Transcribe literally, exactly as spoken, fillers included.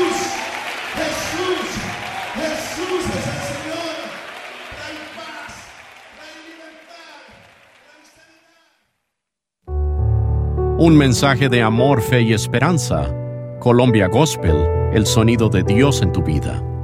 Jesús, Jesús es el Señor. Trae paz, trae libertad, trae sanidad. Un mensaje de amor, fe y esperanza. Colombia Gospel, el sonido de Dios en tu vida.